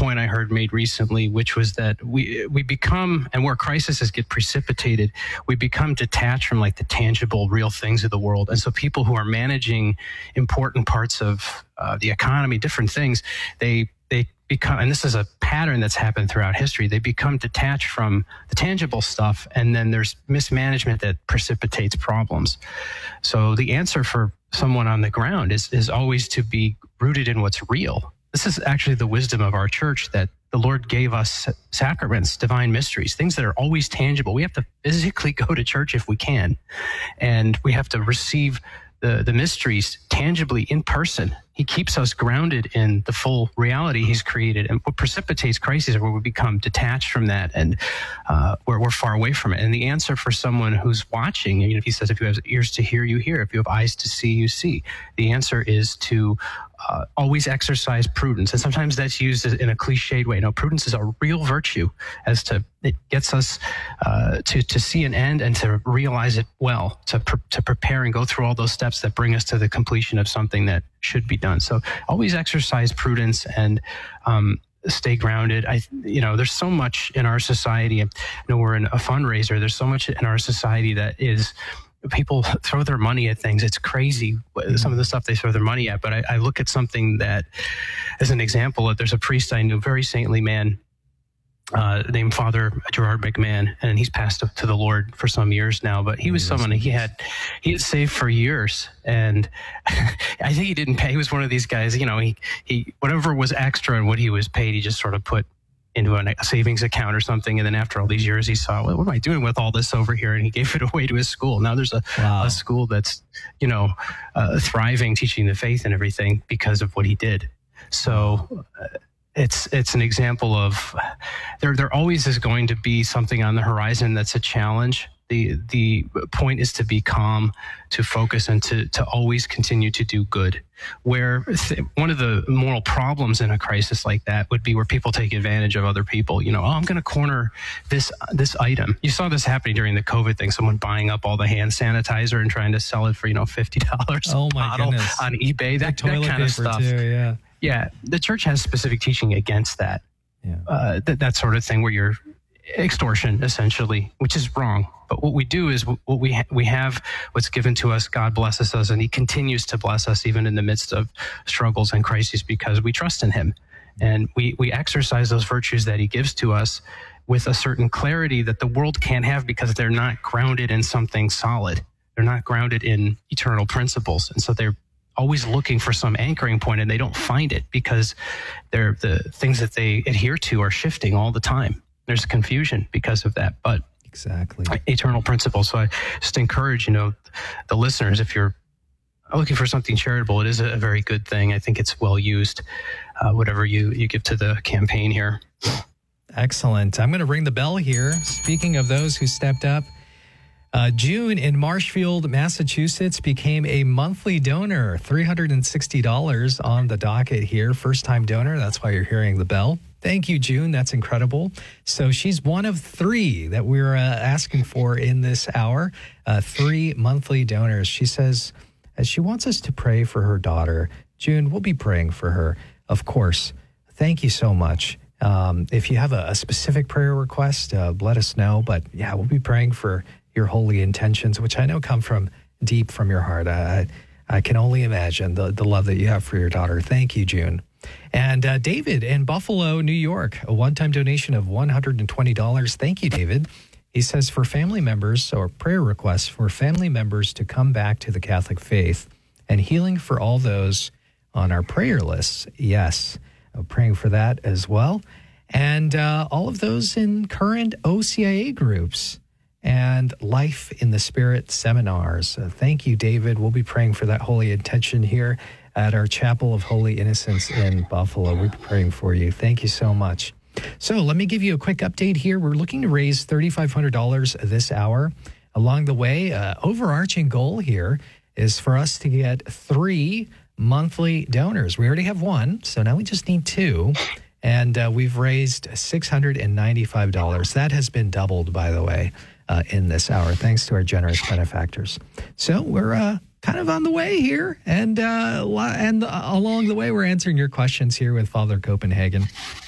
point I heard made recently, which was that we become, and where crises get precipitated, we become detached from like the tangible, real things of the world. And so people who are managing important parts of the economy, different things, they become, and this is a pattern that's happened throughout history, they become detached from the tangible stuff, and then there's mismanagement that precipitates problems. So the answer for someone on the ground is always to be rooted in what's real. This is actually the wisdom of our church, that the Lord gave us sacraments, divine mysteries, things that are always tangible. We have to physically go to church if we can, and we have to receive the mysteries tangibly in person. He keeps us grounded in the full reality he's created. And what precipitates crises are where we become detached from that, and where we're far away from it. And the answer for someone who's watching, he says, if you have ears to hear, you hear. If you have eyes to see, you see. The answer is to always exercise prudence. And sometimes that's used in a cliched way. No, prudence is a real virtue, it gets us to see an end and to realize it well, to prepare and go through all those steps that bring us to the completion of something that should be done. So always exercise prudence and stay grounded. There's so much in our society. We're in a fundraiser. There's so much in our society that is, people throw their money at things. It's crazy, some of the stuff they throw their money at. But I look at something that, as an example, that there's a priest I knew, very saintly man, named Father Gerard McMahon, and he's passed up to the Lord for some years now. But he was someone he had saved for years, and I think he didn't pay. He was one of these guys. He whatever was extra and what he was paid, he just sort of put into a savings account or something. And then after all these years, he saw, well, what am I doing with all this over here? And he gave it away to his school. Now there's a school that's, thriving, teaching the faith and everything because of what he did. So it's an example of there always is going to be something on the horizon that's a challenge. The point is to be calm, to focus, and to always continue to do good. Where one of the moral problems in a crisis like that would be where people take advantage of other people. I'm going to corner this item. You saw this happening during the COVID thing. Someone buying up all the hand sanitizer and trying to sell it for $50 oh my bottle goodness. on eBay. That kind of stuff. Too, yeah. The church has specific teaching against that. Yeah. That sort of thing where you're extortion, essentially, which is wrong. But what we do is we have what's given to us. God blesses us, and he continues to bless us even in the midst of struggles and crises because we trust in him. And we exercise those virtues that he gives to us with a certain clarity that the world can't have because they're not grounded in something solid. They're not grounded in eternal principles. And so they're always looking for some anchoring point, and they don't find it because the things that they adhere to are shifting all the time. There's confusion because of that, but exactly eternal principles. So I just encourage, the listeners, if you're looking for something charitable, it is a very good thing. I think it's well used, whatever you give to the campaign here. Excellent. I'm going to ring the bell here. Speaking of those who stepped up, June in Marshfield, Massachusetts became a monthly donor, $360 on the docket here. First-time donor. That's why you're hearing the bell. Thank you, June. That's incredible. So she's one of 3 that we're asking for in this hour, 3 monthly donors. She says she wants us to pray for her daughter. June, we'll be praying for her, of course. Thank you so much. If you have a specific prayer request, let us know. But yeah, we'll be praying for your holy intentions, which I know come from deep from your heart. I can only imagine the love that you have for your daughter. Thank you, June. And David in Buffalo, New York, a one-time donation of $120. Thank you, David. He says for family members, or prayer requests for family members to come back to the Catholic faith and healing for all those on our prayer lists. Yes, praying for that as well. And all of those in current OCIA groups and Life in the Spirit seminars. Thank you, David. We'll be praying for that holy intention here at our Chapel of Holy Innocents in Buffalo. We're praying for you. Thank you so much. So let me give you a quick update here. We're looking to raise $3,500 this hour. Along the way, overarching goal here is for us to get 3 monthly donors. We already have 1, so now we just need 2. And we've raised $695. That has been doubled, by the way, in this hour, thanks to our generous benefactors. So we're kind of on the way here, and along the way, we're answering your questions here with Father Copenhagen.